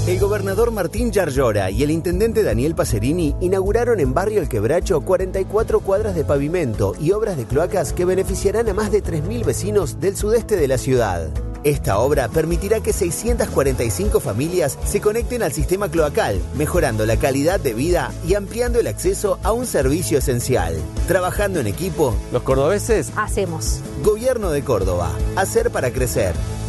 El gobernador Martín Yarlora y el intendente Daniel Pacerini inauguraron en Barrio El Quebracho 44 cuadras de pavimento y obras de cloacas que beneficiarán a más de 3.000 vecinos del sudeste de la ciudad. Esta obra permitirá que 645 familias se conecten al sistema cloacal, mejorando la calidad de vida y ampliando el acceso a un servicio esencial. Trabajando en equipo, los cordobeses hacemos. Gobierno de Córdoba. Hacer para crecer.